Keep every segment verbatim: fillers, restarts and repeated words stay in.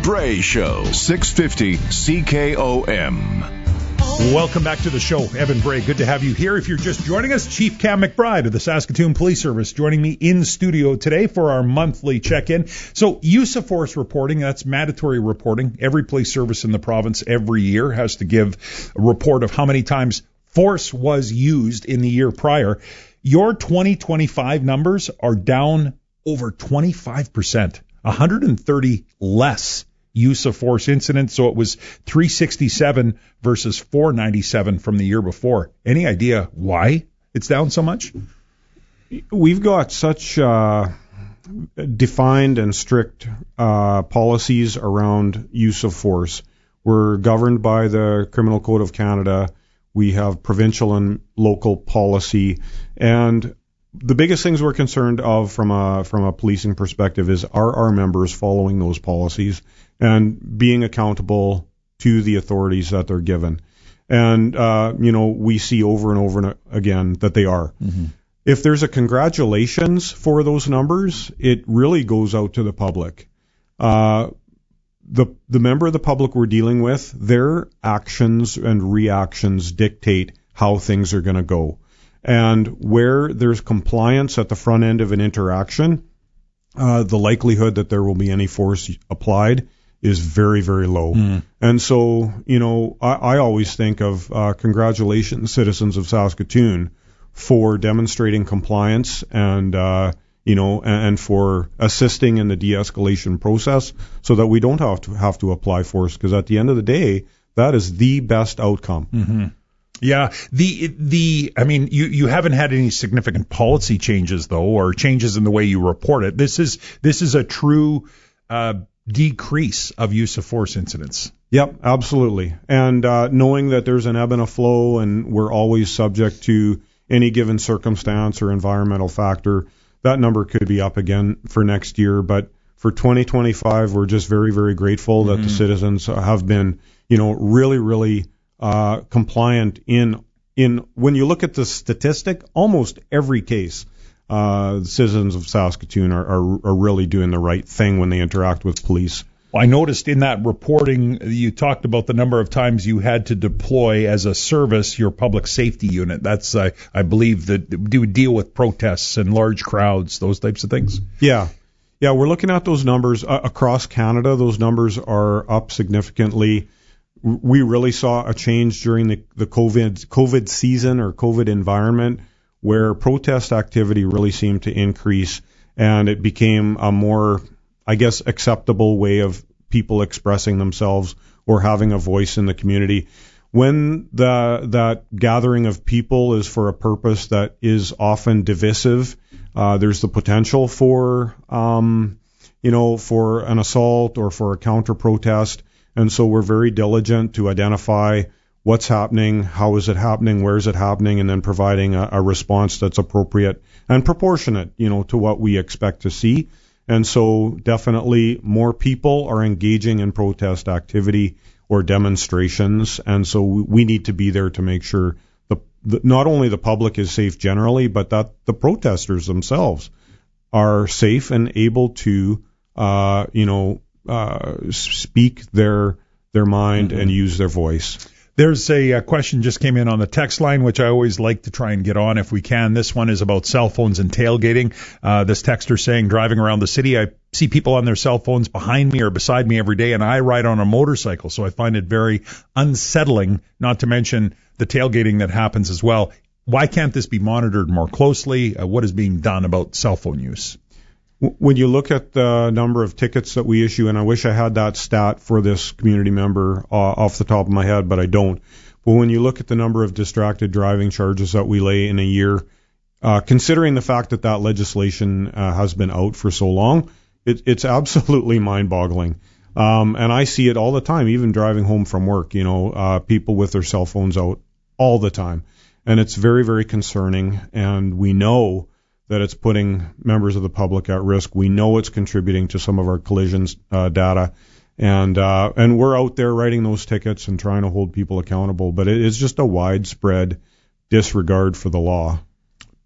Bray Show, six fifty C K O M. Welcome back to the show. Evan Bray, good to have you here. If you're just joining us, Chief Cam McBride of the Saskatoon Police Service joining me in studio today for our monthly check-in. So use of force reporting, that's mandatory reporting. Every police service in the province every year has to give a report of how many times force was used in the year prior. Your twenty twenty-five numbers are down over twenty-five percent, one hundred thirty less use of force incidents. So it was three sixty-seven versus four ninety-seven from the year before. Any idea why it's down so much? We've got such uh, defined and strict uh, policies around use of force. We're governed by the Criminal Code of Canada. We have provincial and local policy. And the biggest things we're concerned of from a from a policing perspective is, are our members following those policies and being accountable to the authorities that they're given. And, uh, you know, we see over and over again that they are. Mm-hmm. If there's a congratulations for those numbers, it really goes out to the public. Uh, the the member of the public we're dealing with, their actions and reactions dictate how things are going to go. And where there's compliance at the front end of an interaction, uh, the likelihood that there will be any force applied is very, very low. Mm. And so, you know, I, I always think of uh, congratulations, citizens of Saskatoon, for demonstrating compliance and, uh, you know, and, and for assisting in the de-escalation process so that we don't have to have to apply force, because at the end of the day, that is the best outcome. Mm-hmm. Yeah, the the I mean, you, you haven't had any significant policy changes though, or changes in the way you report it. This is this is a true uh, decrease of use of force incidents. Yep, absolutely. And uh, knowing that there's an ebb and a flow, and we're always subject to any given circumstance or environmental factor, that number could be up again for next year. But for twenty twenty-five, we're just very, very grateful mm-hmm. that the citizens have been, you know, really, really Uh, compliant in in when you look at the statistic, almost every case, uh, the citizens of Saskatoon are, are are really doing the right thing when they interact with police. Well, I noticed in that reporting you talked about the number of times you had to deploy as a service your public safety unit. That's uh, I believe that do deal with protests and large crowds, those types of things. Yeah. Yeah, we're looking at those numbers uh, across Canada. Those numbers are up significantly. We really saw a change during the, the COVID COVID season or COVID environment, where protest activity really seemed to increase, and it became a more, I guess, acceptable way of people expressing themselves or having a voice in the community. When the that gathering of people is for a purpose that is often divisive, uh, there's the potential for, um, you know, for an assault or for a counter protest. And so we're very diligent to identify what's happening, how is it happening, where is it happening, and then providing a, a response that's appropriate and proportionate, you know, to what we expect to see. And so definitely more people are engaging in protest activity or demonstrations, and so we need to be there to make sure the, the not only the public is safe generally, but that the protesters themselves are safe and able to, uh, you know, Uh, speak their their mind mm-hmm. and use their voice. There's a, a question just came in on the text line, which I always like to try and get on if we can. This one is about cell phones and tailgating. Uh, this texter saying, driving around the city, I see people on their cell phones behind me or beside me every day, and I ride on a motorcycle, so I find it very unsettling, not to mention the tailgating that happens as well. Why can't this be monitored more closely? Uh, what is being done about cell phone use? When you look at the number of tickets that we issue, and I wish I had that stat for this community member uh, off the top of my head, but I don't. But when you look at the number of distracted driving charges that we lay in a year, uh, considering the fact that that legislation uh, has been out for so long, it, it's absolutely mind-boggling. Um, and I see it all the time, even driving home from work, you know, uh, people with their cell phones out all the time. And it's very, very concerning, and we know that it's putting members of the public at risk. We know it's contributing to some of our collisions uh, data, and uh, and we're out there writing those tickets and trying to hold people accountable. But it is just a widespread disregard for the law.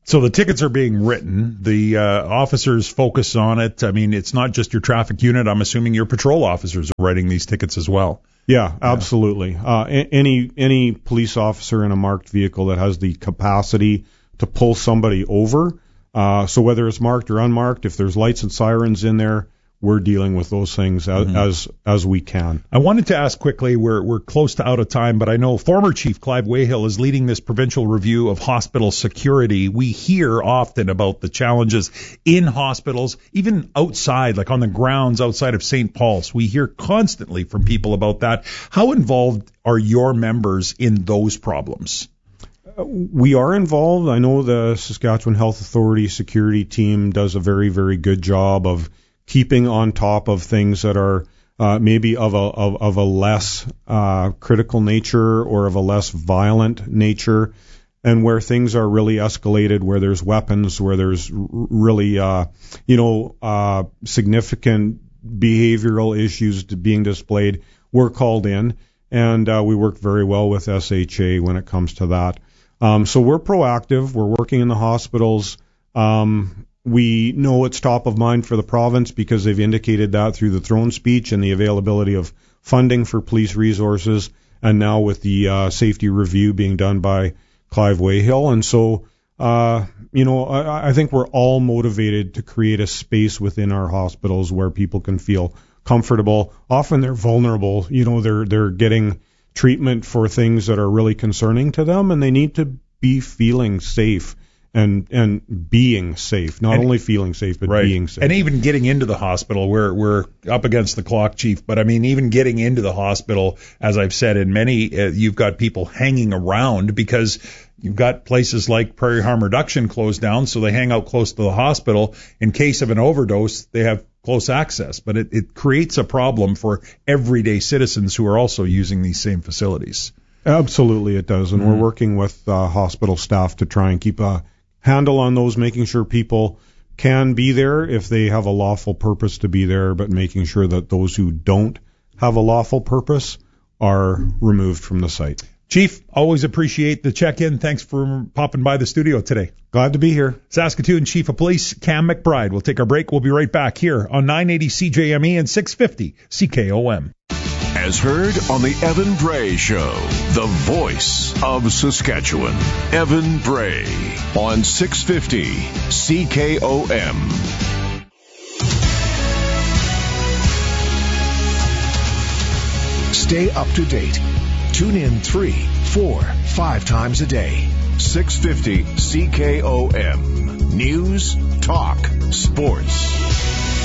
So the tickets are being written. The uh, officers focus on it. I mean, it's not just your traffic unit. I'm assuming your patrol officers are writing these tickets as well. Yeah, absolutely. Uh, a- any any police officer in a marked vehicle that has the capacity to pull somebody over, uh, so whether it's marked or unmarked, if there's lights and sirens in there, we're dealing with those things as mm-hmm. as, as we can. I wanted to ask quickly, we're we're close to out of time, but I know former Chief Clive Wayhill is leading this provincial review of hospital security. We hear often about the challenges in hospitals, even outside, like on the grounds outside of Saint Paul's. We hear constantly from people about that. How involved are your members in those problems? We are involved. I know the Saskatchewan Health Authority security team does a very, very good job of keeping on top of things that are uh, maybe of a of, of a less uh, critical nature or of a less violent nature, and where things are really escalated, where there's weapons, where there's r- really uh, you know uh, significant behavioral issues being displayed, we're called in, and uh, we work very well with S H A when it comes to that. Um, so we're proactive. We're working in the hospitals. Um, We know it's top of mind for the province because they've indicated that through the throne speech and the availability of funding for police resources, and now with the uh, safety review being done by Clive Wayhill. And so, uh, you know, I, I think we're all motivated to create a space within our hospitals where people can feel comfortable. Often they're vulnerable. You know, they're they're getting treatment for things that are really concerning to them, and they need to be feeling safe. And and being safe, not and, only feeling safe, but right. being safe. And even getting into the hospital, we're we're up against the clock, Chief. But I mean, even getting into the hospital, as I've said, in many, uh, you've got people hanging around because you've got places like Prairie Harm Reduction closed down, so they hang out close to the hospital. In case of an overdose, they have close access. But it, it creates a problem for everyday citizens who are also using these same facilities. Absolutely, it does. And mm-hmm. we're working with uh, hospital staff to try and keep a handle on those, making sure people can be there if they have a lawful purpose to be there, but making sure that those who don't have a lawful purpose are removed from the site. Chief, always appreciate the check-in. Thanks for popping by the studio today. Glad to be here. Saskatoon Chief of Police Cam McBride. We'll take our break. We'll be right back here on nine eighty C J M E and six fifty C K O M. As heard on the Evan Bray Show, the voice of Saskatchewan. Evan Bray on six fifty C K O M. Stay up to date. Tune in three, four, five times a day. six fifty C K O M. News, talk, sports.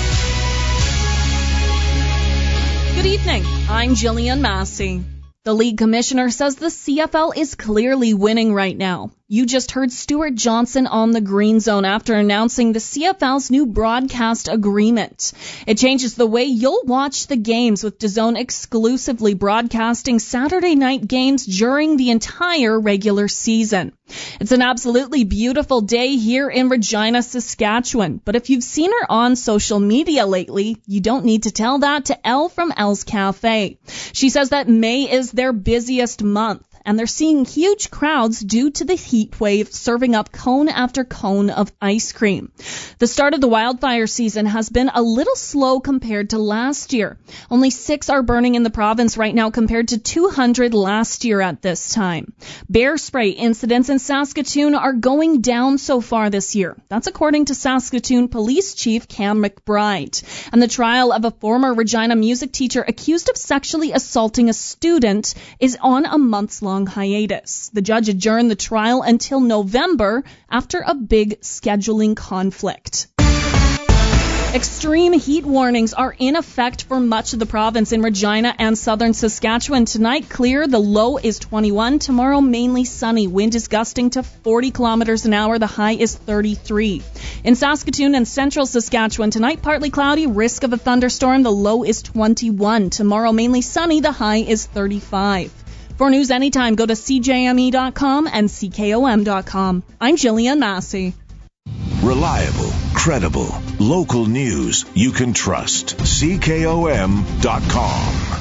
Good evening. I'm Jillian Massey. The league commissioner says the C F L is clearly winning right now. You just heard Stuart Johnson on the Green Zone after announcing the C F L's new broadcast agreement. It changes the way you'll watch the games, with DAZN exclusively broadcasting Saturday night games during the entire regular season. It's an absolutely beautiful day here in Regina, Saskatchewan. But if you've seen her on social media lately, you don't need to tell that to Elle from Elle's Cafe. She says that May is their busiest month, and they're seeing huge crowds due to the heat wave, serving up cone after cone of ice cream. The start of the wildfire season has been a little slow compared to last year. Only six are burning in the province right now compared to two hundred last year at this time. Bear spray incidents in Saskatoon are going down so far this year. That's according to Saskatoon Police Chief Cam McBride. And the trial of a former Regina music teacher accused of sexually assaulting a student is on a months-long hiatus. The judge adjourned the trial until November after a big scheduling conflict. Extreme heat warnings are in effect for much of the province in Regina and southern Saskatchewan. Tonight, clear. The low is twenty-one. Tomorrow, mainly sunny. Wind is gusting to forty kilometers an hour. The high is thirty-three. In Saskatoon and central Saskatchewan, tonight, partly cloudy. Risk of a thunderstorm. The low is twenty-one. Tomorrow, mainly sunny. The high is thirty-five. For news anytime, go to C J M E dot com and C K O M dot com. I'm Jillian Massey. Reliable, credible, local news you can trust. C K O M dot com.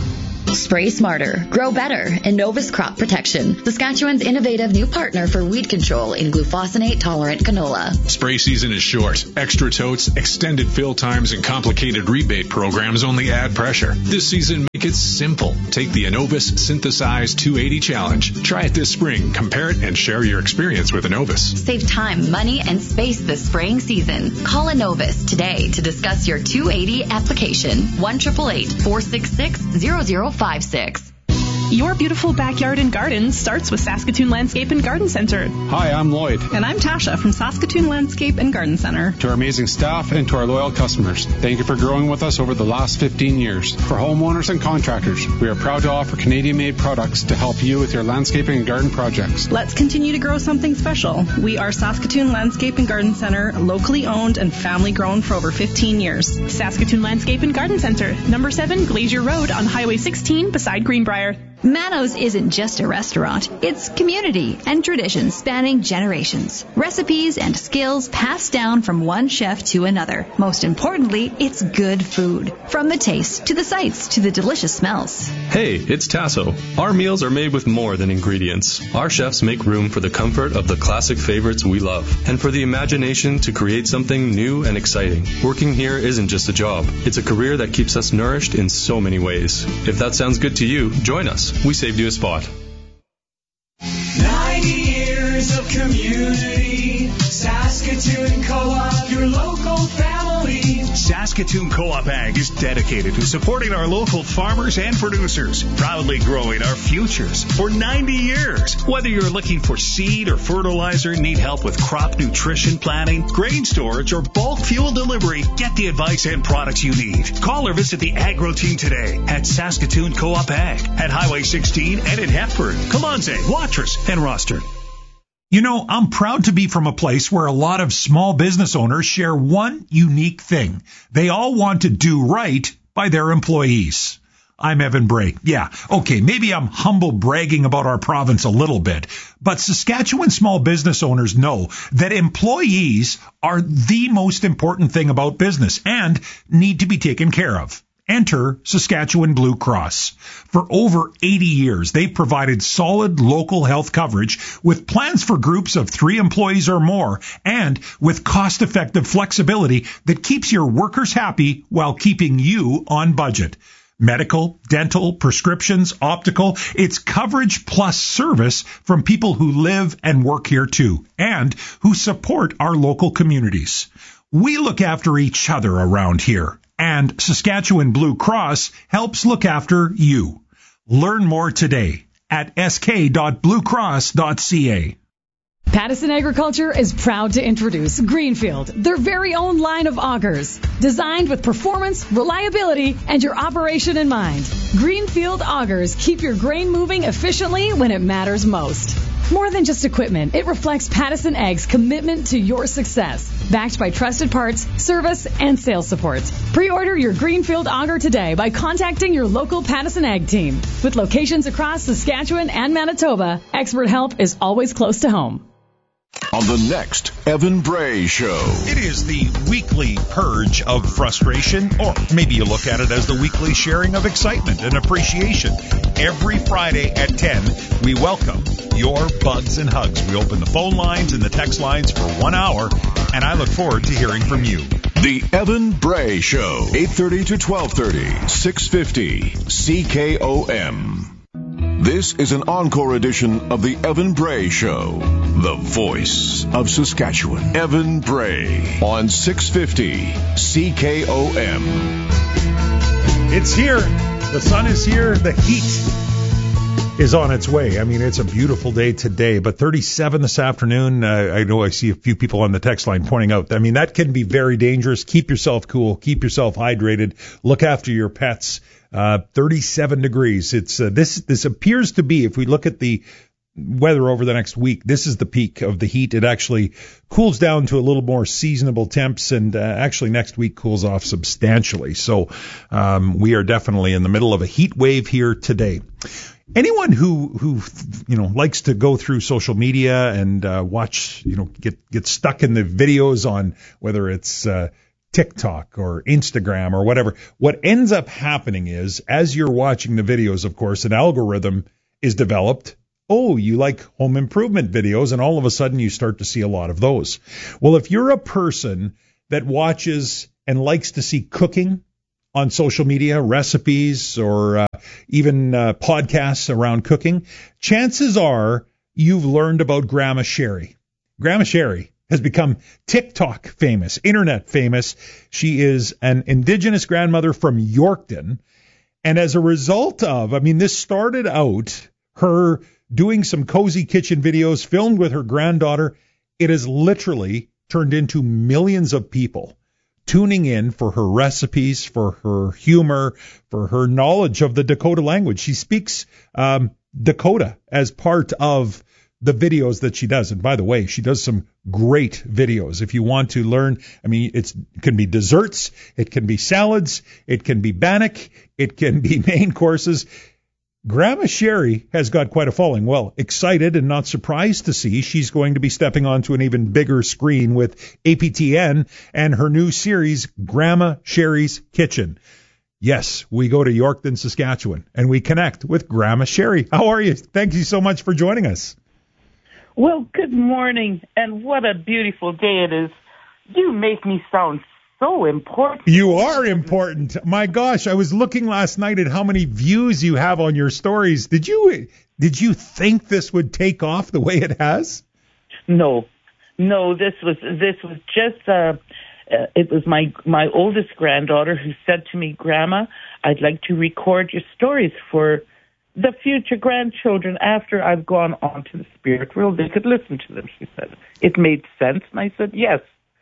Spray smarter, grow better, Innovus Crop Protection, Saskatchewan's innovative new partner for weed control in glufosinate-tolerant canola. Spray season is short. Extra totes, extended fill times, and complicated rebate programs only add pressure. This season, make it simple. Take the Innovus Synthesize two eighty Challenge. Try it this spring, compare it, and share your experience with Innovus. Save time, money, and space this spraying season. Call Innovus today to discuss your two eighty application. one eight eight eight, four six six, zero zero five six. Your beautiful backyard and garden starts with Saskatoon Landscape and Garden Center. Hi, I'm Lloyd. And I'm Tasha from Saskatoon Landscape and Garden Center. To our amazing staff and to our loyal customers, thank you for growing with us over the last fifteen years. For homeowners and contractors, we are proud to offer Canadian-made products to help you with your landscaping and garden projects. Let's continue to grow something special. We are Saskatoon Landscape and Garden Center, locally owned and family grown for over fifteen years. Saskatoon Landscape and Garden Center, number seven Glacier Road on Highway sixteen beside Greenbrier. Manos isn't just a restaurant. It's community and tradition spanning generations. Recipes and skills passed down from one chef to another. Most importantly, it's good food. From the taste, to the sights, to the delicious smells. Hey, it's Tasso. Our meals are made with more than ingredients. Our chefs make room for the comfort of the classic favorites we love, and for the imagination to create something new and exciting. Working here isn't just a job. It's a career that keeps us nourished in so many ways. If that sounds good to you, join us. We saved you a spot. ninety years of community. Saskatoon Co-op, your local family. Saskatoon Co-op Ag is dedicated to supporting our local farmers and producers, proudly growing our futures for ninety years. Whether you're looking for seed or fertilizer, need help with crop nutrition planning, grain storage, or bulk fuel delivery, get the advice and products you need. Call or visit the Agro Team today at Saskatoon Co-op Ag at Highway sixteen and in Hepburn, Colonsay, Watrous, and Rostern. You know, I'm proud to be from a place where a lot of small business owners share one unique thing. They all want to do right by their employees. I'm Evan Bray. Yeah, okay, maybe I'm humble bragging about our province a little bit, but Saskatchewan small business owners know that employees are the most important thing about business and need to be taken care of. Enter Saskatchewan Blue Cross. For over eighty years, they've provided solid local health coverage with plans for groups of three employees or more and with cost-effective flexibility that keeps your workers happy while keeping you on budget. Medical, dental, prescriptions, optical, it's coverage plus service from people who live and work here too and who support our local communities. We look after each other around here. And Saskatchewan Blue Cross helps look after you. Learn more today at s k dot blue cross dot c a. Pattison Agriculture is proud to introduce Greenfield, their very own line of augers, designed with performance, reliability, and your operation in mind. Greenfield augers keep your grain moving efficiently when it matters most. More than just equipment, it reflects Pattison Ag's commitment to your success, backed by trusted parts, service, and sales support. Pre-order your Greenfield auger today by contacting your local Pattison Ag team. With locations across Saskatchewan and Manitoba, expert help is always close to home. On the next Evan Bray Show. It is the weekly purge of frustration, or maybe you look at it as the weekly sharing of excitement and appreciation. Every Friday at ten, we welcome your bugs and hugs. We open the phone lines and the text lines for one hour, and I look forward to hearing from you. The Evan Bray Show, eight thirty to twelve thirty, six fifty C K O M. This is an encore edition of the Evan Bray Show, the voice of Saskatchewan. Evan Bray on six fifty C K O M. It's here. The sun is here. The heat is on its way. I mean, it's a beautiful day today, but thirty-seven this afternoon. Uh, I know I see a few people on the text line pointing out. I mean, that can be very dangerous. Keep yourself cool. Keep yourself hydrated. Look after your pets. Uh, thirty-seven degrees. It's uh, this. This appears to be, if we look at the weather over the next week, this is the peak of the heat. It actually cools down to a little more seasonable temps, and uh, actually next week cools off substantially. So um, we are definitely in the middle of a heat wave here today. Anyone who who you know likes to go through social media and uh, watch, you know, get get stuck in the videos on whether it's uh, TikTok or Instagram or whatever, what ends up happening is, as you're watching the videos, of course, an algorithm is developed. Oh, you like home improvement videos, and all of a sudden you start to see a lot of those. Well, if you're a person that watches and likes to see cooking on social media, recipes, or uh, even uh, podcasts around cooking, chances are you've learned about Grandma Sherry. Grandma Sherry has become TikTok famous, internet famous. She is an Indigenous grandmother from Yorkton. And as a result of, I mean, this started out her doing some cozy kitchen videos filmed with her granddaughter. It has literally turned into millions of people tuning in for her recipes, for her humor, for her knowledge of the Dakota language. She speaks um, Dakota as part of the videos that she does. And by the way, she does some great videos. If you want to learn, I mean, it's, it can be desserts, it can be salads, it can be bannock, it can be main courses. Grandma Sherry has got quite a following. Well, excited and not surprised to see she's going to be stepping onto an even bigger screen with A P T N and her new series, Grandma Sherry's Kitchen. Yes, we go to Yorkton, Saskatchewan, and we connect with Grandma Sherry. How are you? Thank you so much for joining us. Well, good morning, and what a beautiful day it is. You make me sound so important. You are important. My gosh, I was looking last night at how many views you have on your stories. Did you did you think this would take off the way it has? No, no. This was this was just. Uh, uh, it was my my oldest granddaughter who said to me, "Grandma, I'd like to record your stories for the future grandchildren after I've gone on to the spirit world. They could listen to them." She said it made sense, and I said yes.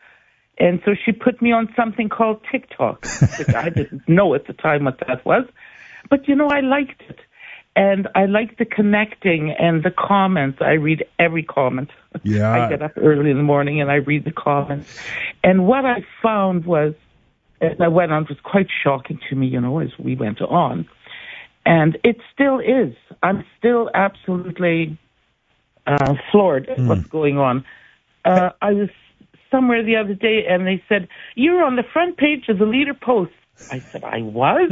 And so she put me on something called TikTok, which I didn't know at the time what that was. But, you know, I liked it. And I liked the connecting and the comments. I read every comment. Yeah. I get up early in the morning and I read the comments. And what I found was, as I went on, it was quite shocking to me, you know, as we went on. And it still is. I'm still absolutely uh, floored at mm. what's going on. Uh, I was somewhere the other day, and they said, "You're on the front page of the Leader Post." I said, "I was?"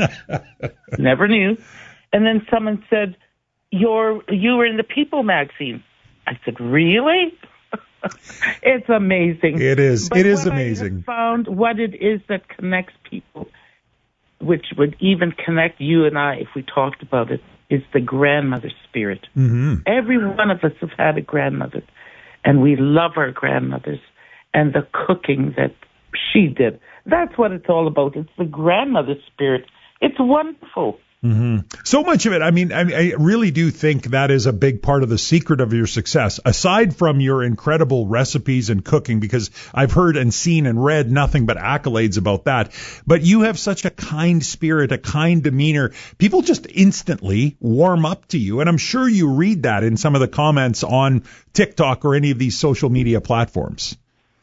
Never knew. And then someone said, You're, you were in the People magazine. I said, "Really?" It's amazing. It is. But it is what amazing. I have found what it is that connects people, which would even connect you and I if we talked about it, is the grandmother spirit. Mm-hmm. Every one of us have had a grandmother, and we love our grandmothers. And the cooking that she did. That's what it's all about. It's the grandmother spirit. It's wonderful. Mm-hmm. So much of it, I mean, I, I really do think that is a big part of the secret of your success, aside from your incredible recipes and cooking, because I've heard and seen and read nothing but accolades about that. But you have such a kind spirit, a kind demeanor. People just instantly warm up to you. And I'm sure you read that in some of the comments on TikTok or any of these social media platforms.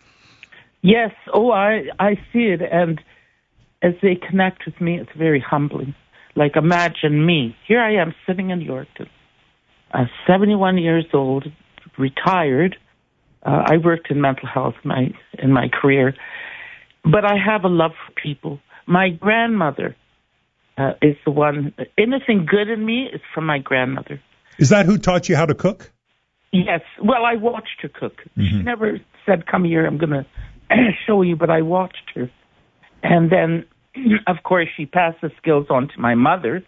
Yes, oh, I I see it, and as they connect with me, it's very humbling. Like, imagine me. Here I am sitting in Yorkton. I'm seventy-one years old, retired. Uh, I worked in mental health my in my career, but I have a love for people. My grandmother uh, is the one. Anything good in me is from my grandmother. Is that who taught you how to cook? Yes. Well, I watched her cook. Mm-hmm. She never said, "Come here, I'm going to show you," but I watched her. And then, of course, she passed the skills on to my mother.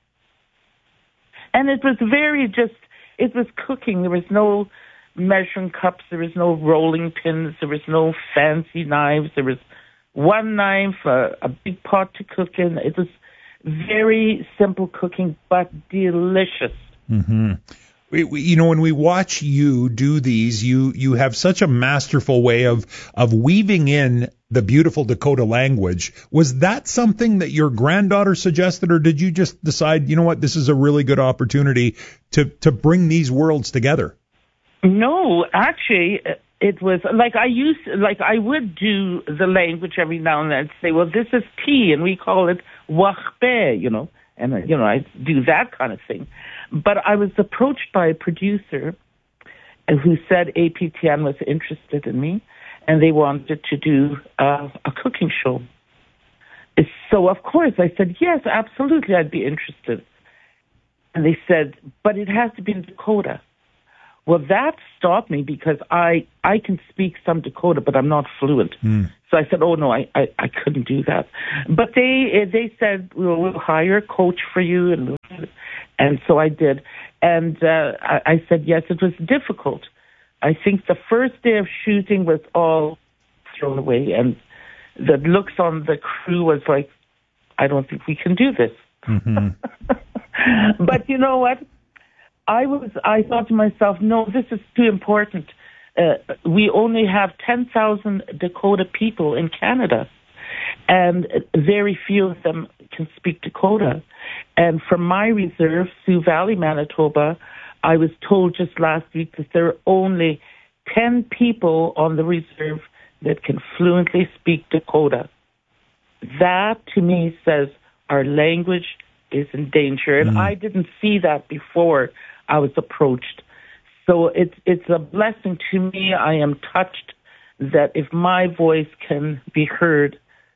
And it was very just, it was cooking. There was no measuring cups. There was no rolling pins. There was no fancy knives. There was one knife, a, a big pot to cook in. It was very simple cooking, but delicious. Mm-hmm. We, we, you know, when we watch you do these, you you have such a masterful way of of weaving in the beautiful Dakota language. Was that something that your granddaughter suggested, or did you just decide, you know what, this is a really good opportunity to to bring these worlds together? No, actually, it was like I used, like I would do the language every now and then and say, well, this is tea, and we call it wachbe, you know, and you know I do that kind of thing. But I was approached by a producer who said A P T N was interested in me, and they wanted to do uh, a cooking show. So, of course, I said, yes, absolutely, I'd be interested. And they said, but it has to be in Dakota. Well, that stopped me because I, I can speak some Dakota, but I'm not fluent. Mm. So I said, oh, no, I, I, I couldn't do that. But they they said, we'll, we'll hire a coach for you. And, and so I did. And uh, I, I said, yes, it was difficult. I think the first day of shooting was all thrown away. And the looks on the crew was like, I don't think we can do this. Mm-hmm. But you know what? I was. I thought to myself, no, this is too important. Uh, we only have ten thousand Dakota people in Canada, and very few of them can speak Dakota. And from my reserve, Sioux Valley, Manitoba, I was told just last week that there are only ten people on the reserve that can fluently speak Dakota. That, to me, says our language is in danger. And mm. I didn't see that before I was approached. So it's it's a blessing to me. I am touched that if my voice can be heard,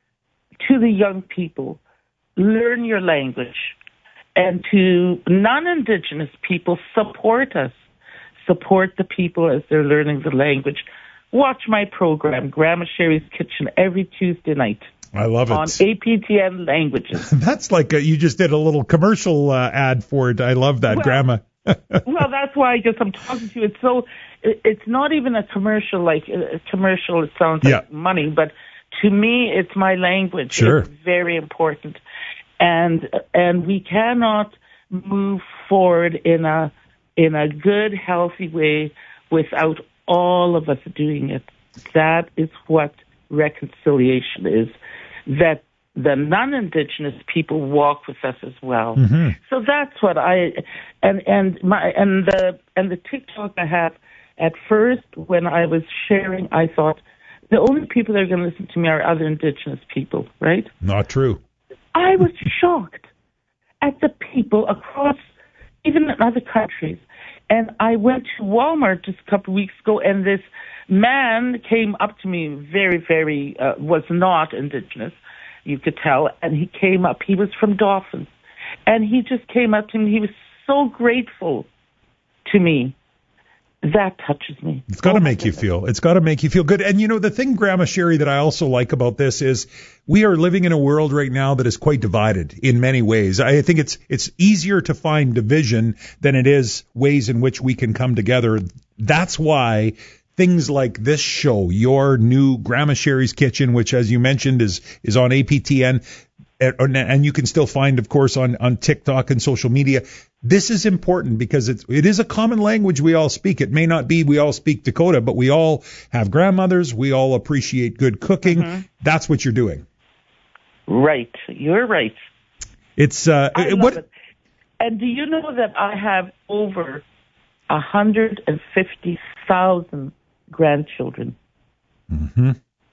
to the young people, learn your language. And to non-Indigenous people, support us. Support the people as they're learning the language. Watch my program, Grandma Sherry's Kitchen, every Tuesday night. I love it. On A P T N Languages. That's like a, you just did a little commercial uh, ad for it. I love that, well, Grandma. Well, that's why I guess I'm talking to you. It's so, it, it's not even a commercial, like a commercial, it sounds yeah. like money, but to me, it's my language. Sure. It's very important. And, and we cannot move forward in a, in a good, healthy way without all of us doing it. That is what reconciliation is. That the non-Indigenous people walk with us as well. Mm-hmm. So that's what I and and my and the and the TikTok I have. At first, when I was sharing, I thought the only people that are going to listen to me are other Indigenous people, right? Not true. I was shocked at the people across, even in other countries. And I went to Walmart just a couple of weeks ago, and this man came up to me, very, very, uh, was not Indigenous, you could tell, and he came up. He was from Dauphin. And he just came up to me. He was so grateful to me. That touches me. It's got to oh make you feel. It's got to make you feel good. And, you know, the thing, Grandma Sherry, that I also like about this is we are living in a world right now that is quite divided in many ways. I think it's it's easier to find division than it is ways in which we can come together. That's why things like this show, your new Grandma Sherry's Kitchen, which, as you mentioned, is is on A P T N, and, and you can still find, of course, on, on TikTok and social media. This is important because it's, it is a common language we all speak. It may not be we all speak Dakota, but we all have grandmothers. We all appreciate good cooking. Mm-hmm. That's what you're doing. Right. You're right. It's uh, I it, love what? It. And do you know that I have over one hundred fifty thousand grandchildren mm-hmm.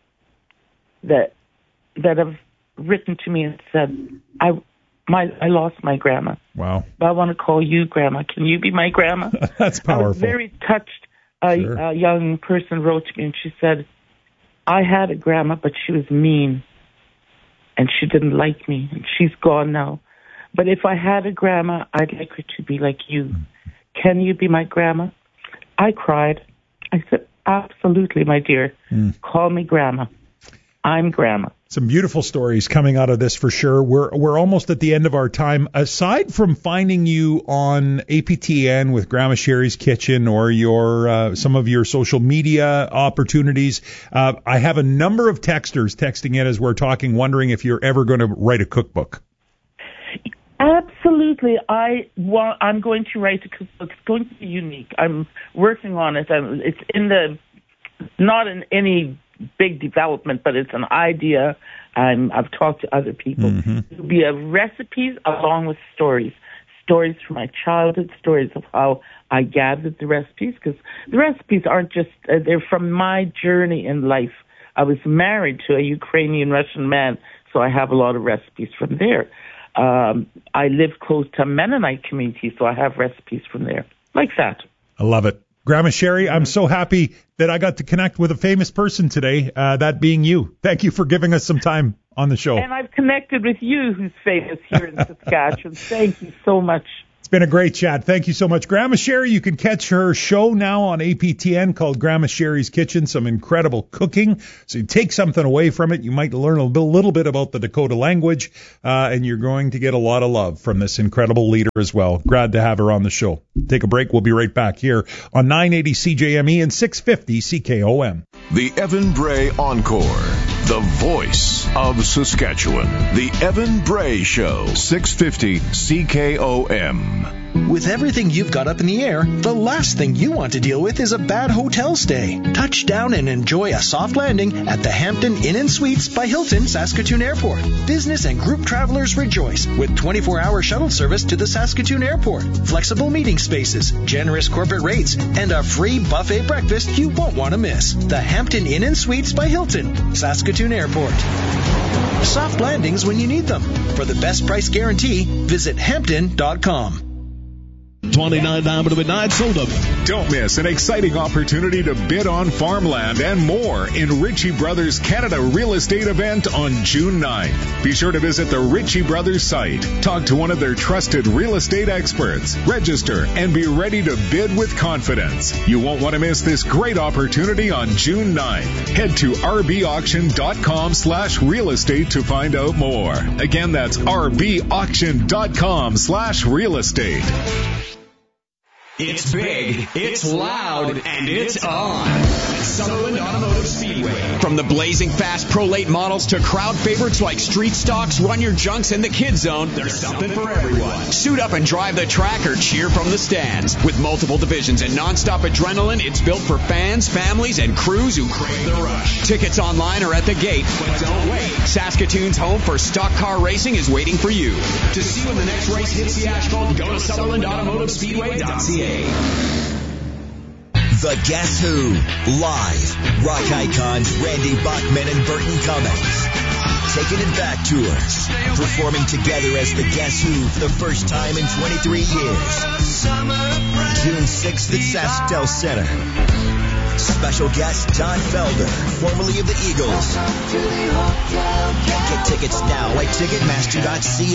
that that have written to me and said, I my I lost my grandma. Wow. But I want to call you grandma. Can you be my grandma? That's powerful. I was very touched. A, sure. a young person wrote to me and she said, I had a grandma, but she was mean. And she didn't like me. And she's gone now. But if I had a grandma, I'd like her to be like you. Mm-hmm. Can you be my grandma? I cried. I said, absolutely, my dear. Mm. Call me grandma. I'm grandma. Some beautiful stories coming out of this for sure. We're we're almost at the end of our time. Aside from finding you on A P T N with Grandma Sherry's Kitchen or your uh, some of your social media opportunities, uh, I have a number of texters texting in as we're talking, wondering if you're ever going to write a cookbook. Absolutely. I want, I'm going to write a cookbook. It's going to be unique. I'm working on it. I'm, it's in the not in any big development, but it's an idea. I'm, I've talked to other people. Mm-hmm. It'll be a recipes along with stories. Stories from my childhood, stories of how I gathered the recipes, because the recipes aren't just, uh, they're from my journey in life. I was married to a Ukrainian Russian man, so I have a lot of recipes from there. Um, I live close to a Mennonite community, so I have recipes from there. Like that. I love it. Grandma Sherry, I'm so happy that I got to connect with a famous person today, uh, that being you. Thank you for giving us some time on the show. And I've connected with you, who's famous here in Saskatchewan. Thank you so much. It's been a great chat. Thank you so much. Grandma Sherry, you can catch her show now on A P T N called Grandma Sherry's Kitchen, some incredible cooking. So you take something away from it. You might learn a little bit about the Dakota language, uh, and you're going to get a lot of love from this incredible leader as well. Glad to have her on the show. Take a break. We'll be right back here on nine eighty C J M E and six fifty C K O M. The Evan Bray Encore, the voice of Saskatchewan. The Evan Bray Show, six fifty C K O M. With everything you've got up in the air, the last thing you want to deal with is a bad hotel stay. Touch down and enjoy a soft landing at the Hampton Inn and Suites by Hilton Saskatoon Airport. Business and group travelers rejoice with twenty-four hour shuttle service to the Saskatoon Airport, flexible meeting spaces, generous corporate rates, and a free buffet breakfast you won't want to miss. The Hampton Inn and Suites by Hilton, Saskatoon Airport. Soft landings when you need them. For the best price guarantee, visit hampton dot com. twenty-nine down to midnight, sold up. Don't miss an exciting opportunity to bid on farmland and more in Ritchie Brothers Canada Real Estate event on June ninth. Be sure to visit the Ritchie Brothers site, talk to one of their trusted real estate experts, register, and be ready to bid with confidence. You won't want to miss this great opportunity on June ninth. Head to rbauction.com slash real estate to find out more. Again, that's rbauction.com slash real estate. It's big, it's loud, and it's on. Sutherland Automotive Speedway. From the blazing fast Pro-Late models to crowd favorites like Street Stocks, Run Your Junks, and the Kid Zone, there's something for everyone. Suit up and drive the track or cheer from the stands. With multiple divisions and nonstop adrenaline, it's built for fans, families, and crews who crave the rush. Tickets online or at the gate, but don't wait. Saskatoon's home for stock car racing is waiting for you. To see when the next race hits the asphalt, go to Sutherland Automotive Speedway dot C A. The Guess Who, live. Rock icons Randy Bachman and Burton Cummings. Taking it back tours. Performing together as the Guess Who for the first time in twenty-three years. June sixth at SaskTel Center. Special guest Don Felder, formerly of the Eagles. Get tickets now at ticketmaster dot C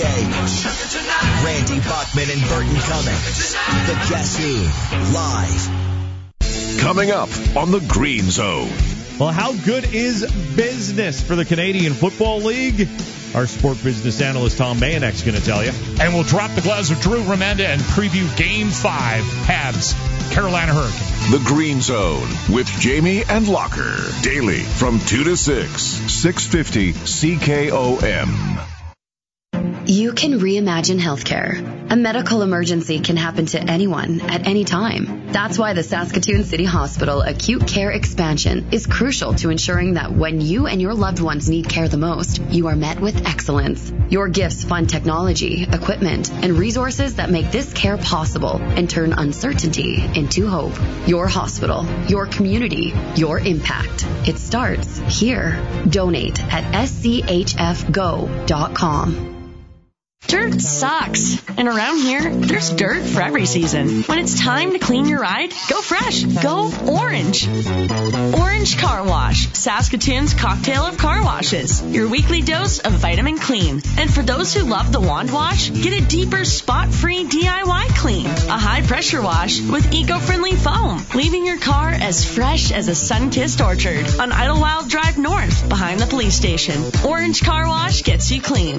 A. Randy Bachman and Burton Cummings. The Guess Who, live. Coming up on the Green Zone. Well, how good is business for the Canadian Football League? Our sport business analyst Tom Mayanek's going to tell you. And we'll drop the gloves with Drew Remenda and preview Game five, Habs, Carolina Hurricane. The Green Zone with Jamie and Locker. Daily from two to six, six fifty C K O M. You can reimagine healthcare. A medical emergency can happen to anyone at any time. That's why the Saskatoon City Hospital Acute Care Expansion is crucial to ensuring that when you and your loved ones need care the most, you are met with excellence. Your gifts fund technology, equipment, and resources that make this care possible and turn uncertainty into hope. Your hospital, your community, your impact. It starts here. Donate at S C H F go dot com. Dirt sucks. And around here, there's dirt for every season. When it's time to clean your ride, go fresh. Go orange. Orange Car Wash, Saskatoon's cocktail of car washes. Your weekly dose of vitamin clean. And for those who love the wand wash, get a deeper spot-free D I Y clean. A high-pressure wash with eco-friendly foam, leaving your car as fresh as a sun-kissed orchard on Idlewild Drive North, behind the police station. Orange Car Wash gets you clean.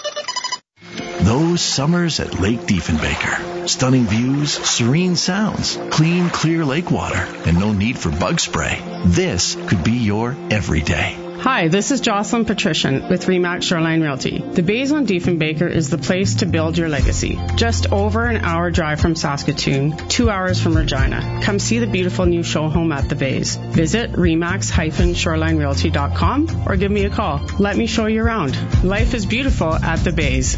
Those summers at Lake Diefenbaker. Stunning views, serene sounds, clean, clear lake water, and no need for bug spray. This could be your everyday. Hi, this is Jocelyn Patrician with Remax Shoreline Realty. The Bays on Diefenbaker is the place to build your legacy. Just over an hour drive from Saskatoon, two hours from Regina. Come see the beautiful new show home at the Bays. Visit remax dash shoreline realty dot com or give me a call. Let me show you around. Life is beautiful at the Bays.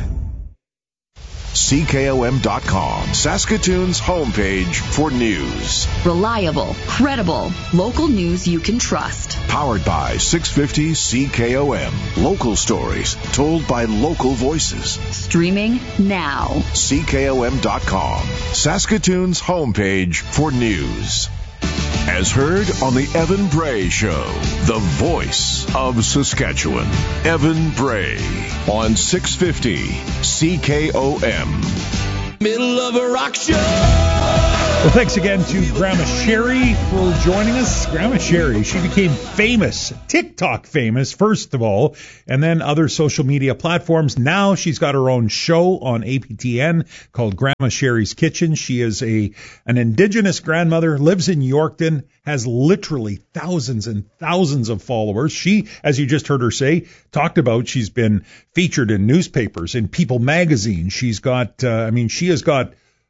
C K O M dot com, Saskatoon's homepage for news. Reliable, credible, local news you can trust. Powered by six fifty C K O M. Local stories told by local voices. Streaming now. C K O M dot com, Saskatoon's homepage for news. as heard on the Evan Bray Show, the voice of Saskatchewan. Evan Bray on six fifty C K O M. Middle of a rock show. Well, thanks again to Grandma Sherry for joining us. Grandma Sherry, she became famous, TikTok famous, first of all, and then other social media platforms. Now she's got her own show on A P T N called Grandma Sherry's Kitchen. She is a an Indigenous grandmother, lives in Yorkton, has literally thousands and thousands of followers. She, as you just heard her say, talked about she's been featured in newspapers, in People magazine. She's got, uh, I mean, she has got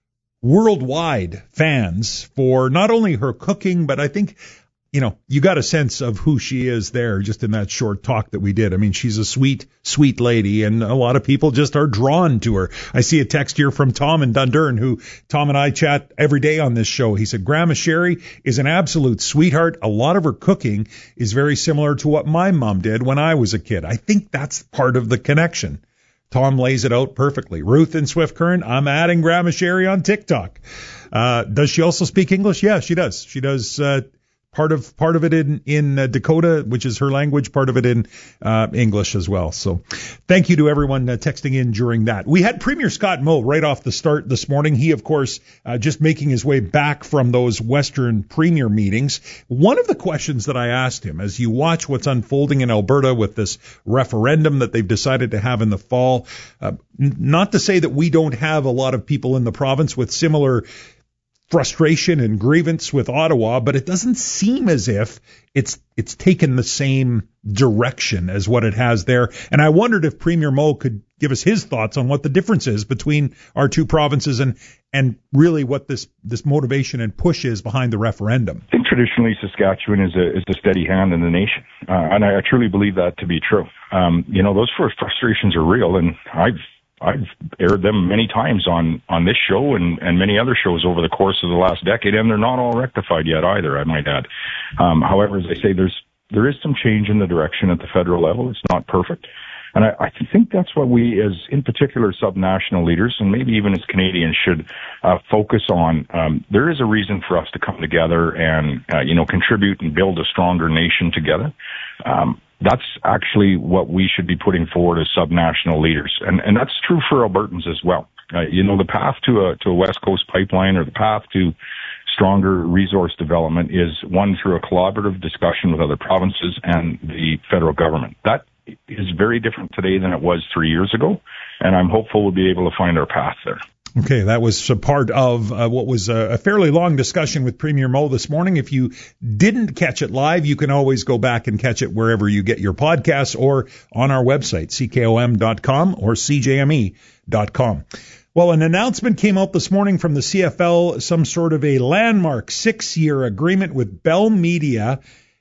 worldwide fans for not only her cooking, but I think, you know, you got a sense of who she is there just in that short talk that we did. I mean, she's a sweet, sweet lady, and a lot of people just are drawn to her. I see a text here from Tom in Dundurn, who Tom and I chat every day on this show. He said, Grandma Sherry is an absolute sweetheart. A lot of her cooking is very similar to what my mom did when I was a kid. I think that's part of the connection. Tom lays it out perfectly. Ruth in Swift Current, I'm adding Grandma Sherry on TikTok. Uh, does she also speak English? Yeah, she does. She does uh, part of part of it in, in uh, Dakota, which is her language, part of it in uh, English as well. So thank you to everyone uh, texting in during that. We had Premier Scott Moe right off the start this morning. He, of course, uh, just making his way back from those Western Premier meetings. One of the questions that I asked him, as you watch what's unfolding in Alberta with this referendum that they've decided to have in the fall, uh, n- not to say that we don't have a lot of people in the province with similar frustration and grievance with Ottawa, but it doesn't seem as if it's it's taken the same direction as what it has there. And I wondered if Premier Moe could give us his thoughts on what the difference is between our two provinces and and really what this this motivation and push is behind the referendum. I think traditionally Saskatchewan is a is a steady hand in the nation, uh, and I, I truly believe that to be true. Um, you know, those frustrations are real, and I've I've aired them many times on, on this show and, and many other shows over the course of the last decade, and they're not all rectified yet either, I might add. Um, however, as I say, there's there is some change in the direction at the federal level. It's not perfect. And I, I think that's what we, as in particular subnational leaders, and maybe even as Canadians, should uh, focus on. Um, there is a reason for us to come together and, uh, you know, contribute and build a stronger nation together. Um, That's actually what we should be putting forward as subnational leaders. And, and that's true for Albertans as well. Uh, you know, the path to a, to a West Coast pipeline, or the path to stronger resource development, is one through a collaborative discussion with other provinces and the federal government. That is very different today than it was three years ago. And I'm hopeful we'll be able to find our path there. Okay, that was a part of uh, what was a, a fairly long discussion with Premier Moe this morning. If you didn't catch it live, you can always go back and catch it wherever you get your podcasts, or on our website, C K O M dot com or C J M E dot com. Well, an announcement came out this morning from the C F L, some sort of a landmark six-year agreement with Bell Media.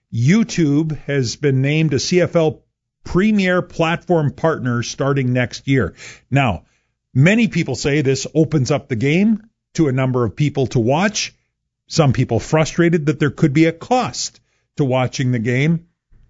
YouTube has been named a C F L Premier Platform Partner starting next year. Now, many people say this opens up the game to a number of people to watch. Some people frustrated that there could be a cost to watching the game,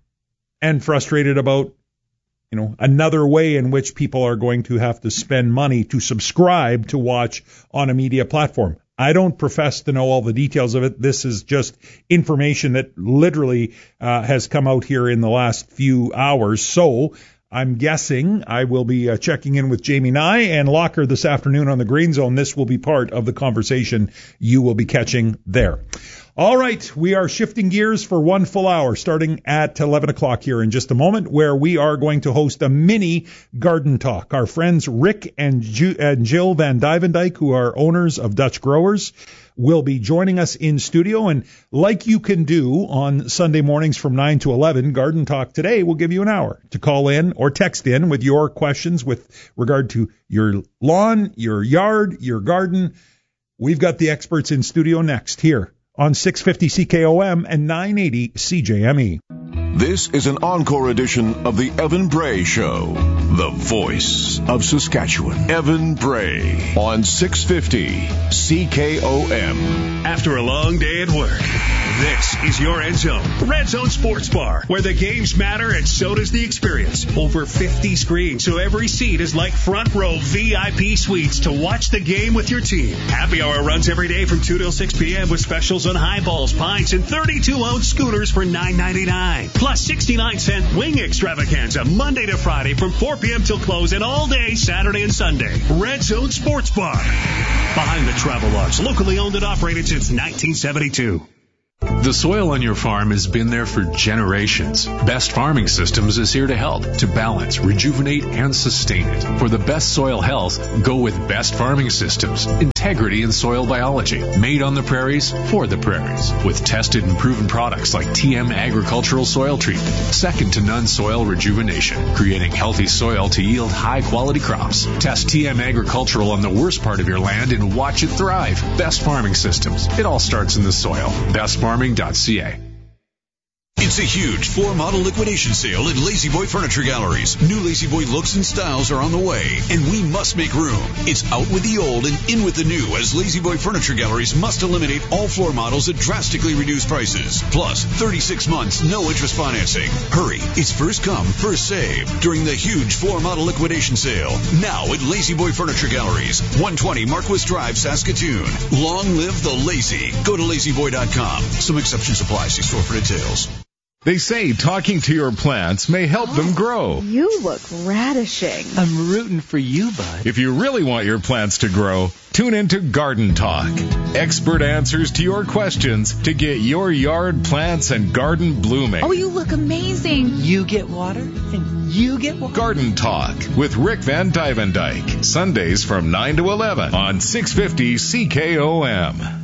and frustrated about, you know, another way in which people are going to have to spend money to subscribe to watch on a media platform. I don't profess to know all the details of it. This is just information that literally uh, has come out here in the last few hours. So I'm guessing I will be uh, checking in with Jamie Nye and Locker this afternoon on the Green Zone. This will be part of the conversation you will be catching there. All right, we are shifting gears for one full hour, starting at eleven o'clock here in just a moment, where we are going to host a mini garden talk. Our friends Rick and, Ju- and Jill Van Duyvendijk, who are owners of Dutch Growers, will be joining us in studio. And like you can do on Sunday mornings from nine to eleven, Garden Talk today will give you an hour to call in or text in with your questions with regard to your lawn, your yard, your garden. We've got the experts in studio next here on six fifty C K O M and nine eighty C J M E. This is an encore edition of the Evan Bray Show, the voice of Saskatchewan. Evan Bray on six fifty C K O M. After a long day at work, This is your End Zone, Red Zone Sports Bar, where the games matter and so does the experience. Over fifty screens, so every seat is like front row V I P suites to watch the game with your team. Happy hour runs every day from two till six p.m. with specials on highballs, pints, and thirty-two ounce scooters for nine ninety-nine. Plus sixty-nine cent wing extravaganza Monday to Friday from four p.m. till close and all day Saturday and Sunday. Red Zone Sports Bar. Behind the Travel Lodge, locally owned and operated since nineteen seventy-two. The soil on your farm has been there for generations. Best Farming Systems is here to help, to balance, rejuvenate, and sustain it. For the best soil health, go with Best Farming Systems. Integrity in soil biology. Made on the prairies, for the prairies. With tested and proven products like T M Agricultural Soil Treatment. Second to none soil rejuvenation. Creating healthy soil to yield high-quality crops. Test T M Agricultural on the worst part of your land and watch it thrive. Best Farming Systems. It all starts in the soil. Best Farming dot C A. It's a huge floor-model liquidation sale at Lazy Boy Furniture Galleries. New Lazy Boy looks and styles are on the way, and we must make room. It's out with the old and in with the new, as Lazy Boy Furniture Galleries must eliminate all floor models at drastically reduced prices. Plus, thirty-six months, no interest financing. Hurry, it's first come, first save during the huge floor-model liquidation sale. Now at Lazy Boy Furniture Galleries, one twenty Marquis Drive, Saskatoon. Long live the lazy. Go to lazy boy dot com. Some exceptions apply. See store for details. They say talking to your plants may help oh, them grow. You look radishing. I'm rooting for you, bud. If you really want your plants to grow, tune into Garden Talk. Expert answers to your questions to get your yard plants and garden blooming. Oh, you look amazing. You get water and you get water. Garden Talk with Rick Van Dyvendyke. Sundays from nine to eleven on six fifty C K O M.